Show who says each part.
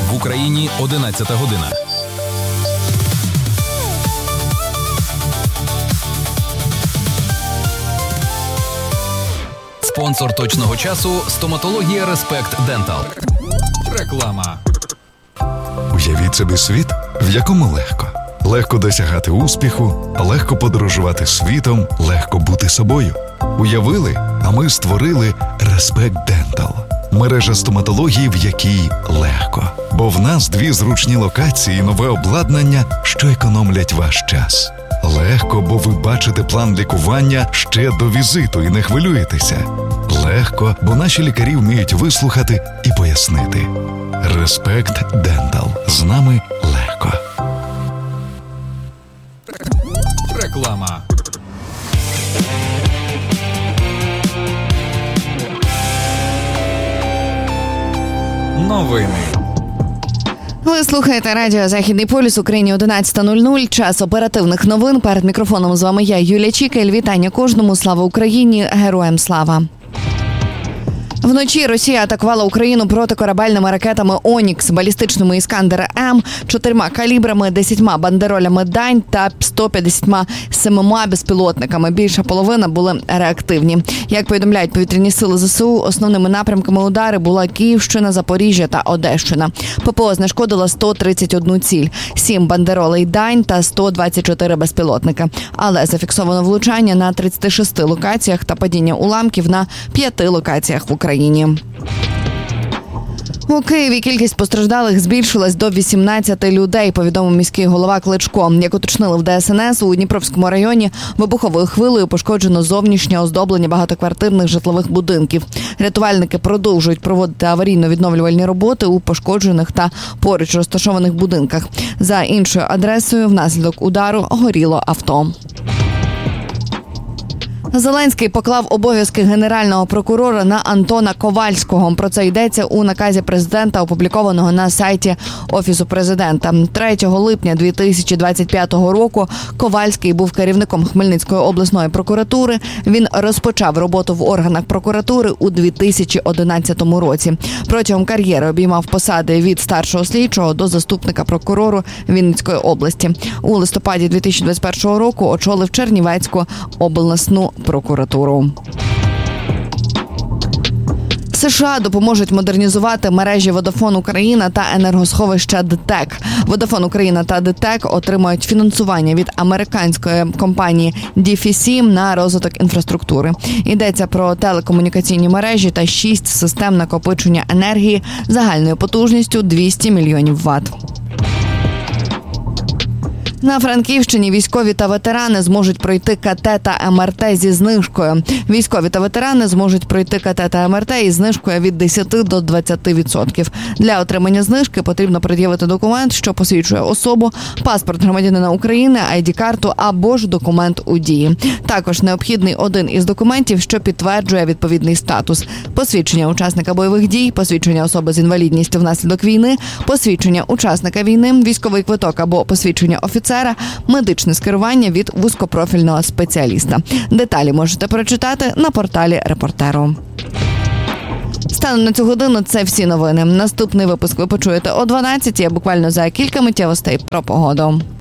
Speaker 1: В Україні 11 година. Спонсор точного часу – стоматологія Респект Дентал. Реклама.
Speaker 2: Уявіть собі світ, в якому легко. Легко досягати успіху, легко подорожувати світом, легко бути собою. Уявили, а ми створили Респект Дентал. Мережа стоматології, в якій легко. Бо в нас 2 зручні локації і нове обладнання, що економлять ваш час. Легко, бо ви бачите план лікування ще до візиту і не хвилюєтеся. Легко, бо наші лікарі вміють вислухати і пояснити. Респект Дентал. З нами легко.
Speaker 1: Реклама. Новини.
Speaker 3: Ви слухаєте радіо «Західний полюс», Україні 11:00. Час оперативних новин. Перед мікрофоном з вами я, Юлія Чікель. Вітання кожному. Слава Україні! Героям слава! Вночі Росія атакувала Україну протикорабельними ракетами «Онікс», балістичними «Іскандер-М», 4 калібрами, 10 бандеролями «Дань» та 157 безпілотниками. Більша половина були реактивні. Як повідомляють повітряні сили ЗСУ, основними напрямками удари була Київщина, Запоріжжя та Одещина. ППО знешкодило 131 ціль, 7 бандеролей «Дань» та 124 безпілотники. Але зафіксовано влучання на 36 локаціях та падіння уламків на 5 локаціях в Україні. У Києві кількість постраждалих збільшилась до 18 людей, повідомив міський голова Кличко. Як уточнили в ДСНС, у Дніпровському районі вибуховою хвилею пошкоджено зовнішнє оздоблення багатоквартирних житлових будинків. Рятувальники продовжують проводити аварійно-відновлювальні роботи у пошкоджених та поруч розташованих будинках. За іншою адресою внаслідок удару горіло авто. Зеленський поклав обов'язки генерального прокурора на Антона Ковальського. Про це йдеться у наказі президента, опублікованого на сайті Офісу президента. 3 липня 2025 року Ковальський був керівником Хмельницької обласної прокуратури. Він розпочав роботу в органах прокуратури у 2011 році. Протягом кар'єри обіймав посади від старшого слідчого до заступника прокурору Вінницької області. У листопаді 2021 року очолив Чернівецьку обласну прокуратуру. США допоможуть модернізувати мережі Vodafone Україна та енергосховища ДТЕК. Vodafone Україна та ДТЕК отримають фінансування від американської компанії DFC на розвиток інфраструктури. Йдеться про телекомунікаційні мережі та 6 систем накопичення енергії загальною потужністю 200 мільйонів Вт. На Франківщині військові та ветерани зможуть пройти КТ та МРТ зі знижкою. Військові та ветерани зможуть пройти КТ та МРТ із знижкою від 10 до 20%. Для отримання знижки потрібно пред'явити документ, що посвідчує особу, паспорт громадянина України, ID-карту або ж документ у дії. Також необхідний один із документів, що підтверджує відповідний статус: посвідчення учасника бойових дій, посвідчення особи з інвалідністю внаслідок війни, посвідчення учасника війни, військовий квиток або посвідчення офіцера, медичне скерування від вузькопрофільного спеціаліста. Деталі можете прочитати на порталі Репортеру. Станом на цю годину це всі новини. Наступний випуск ви почуєте о 12:00, буквально за кілька миттєвостей про погоду.